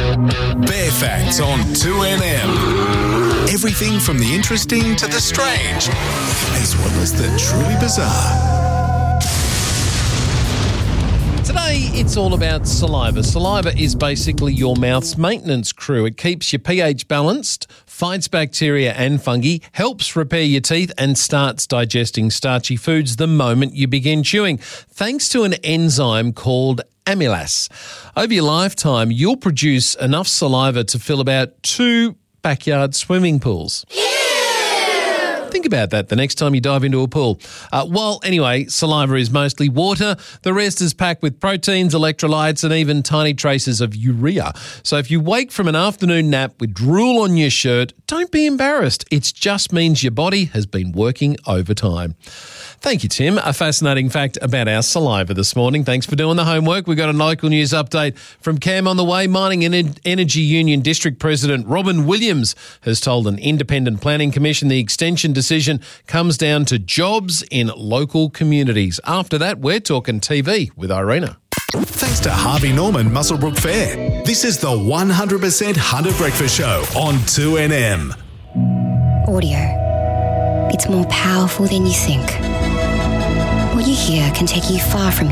Bear Facts on 2NM. Everything from the interesting to the strange, as well as the truly bizarre. Today, it's all about saliva. Saliva is basically your mouth's maintenance crew. It keeps your pH balanced, fights bacteria and fungi, helps repair your teeth, and starts digesting starchy foods the moment you begin chewing, thanks to an enzyme called amylase. Over your lifetime, you'll produce enough saliva to fill about 2 backyard swimming pools. Think about that the next time you dive into a pool. Anyway, saliva is mostly water. The rest is packed with proteins, electrolytes, and even tiny traces of urea. So if you wake from an afternoon nap with drool on your shirt, don't be embarrassed. It just means your body has been working overtime. Thank you, Tim. A fascinating fact about our saliva this morning. Thanks for doing the homework. We've got a local news update from Cam on the way. Mining and Energy Union District President Robin Williams has told an independent planning commission the extension decision comes down to jobs in local communities. After that, we're talking TV with Irina. Thanks to Harvey Norman Muswellbrook Fair. This is the 100% Hunter Breakfast Show on 2NM. Audio. It's more powerful than you think. What you hear can take you far from